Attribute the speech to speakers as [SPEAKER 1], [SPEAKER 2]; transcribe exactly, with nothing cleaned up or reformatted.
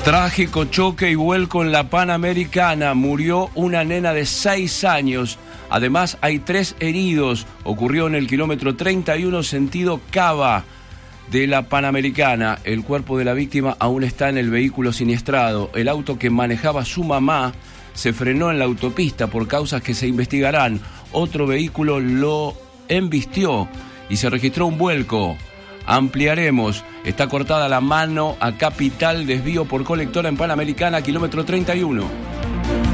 [SPEAKER 1] Trágico choque y vuelco en la Panamericana. Murió una nena de seis años. Además, hay tres heridos. Ocurrió en el kilómetro treinta y uno, sentido Cava de la Panamericana. El cuerpo de la víctima aún está en el vehículo siniestrado. El auto que manejaba su mamá se frenó en la autopista por causas que se investigarán. Otro vehículo lo embistió y se registró un vuelco. Ampliaremos. Está cortada la mano a Capital, desvío por colectora en Panamericana, kilómetro treinta y uno.